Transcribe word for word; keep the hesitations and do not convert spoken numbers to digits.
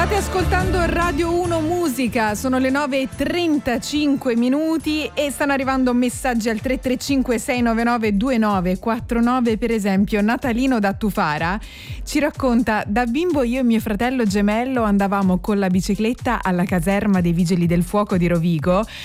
State ascoltando Radio uno Musica, sono le nove e trentacinque minuti e stanno arrivando messaggi al tre tre cinque sei nove nove due nove quattro nove. Per esempio Natalino da Tufara ci racconta: da bimbo io e mio fratello gemello andavamo con la bicicletta alla caserma dei Vigili del Fuoco di Rovigo,